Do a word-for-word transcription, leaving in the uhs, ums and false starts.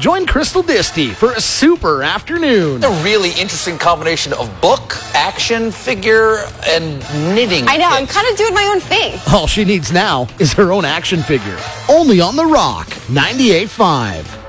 Join Crystal Disty for a super afternoon. A really interesting combination of book, action, figure, and knitting. I know, kit. I'm kind of doing my own thing. All she needs now is her own action figure. Only on The Rock, ninety-eight point five.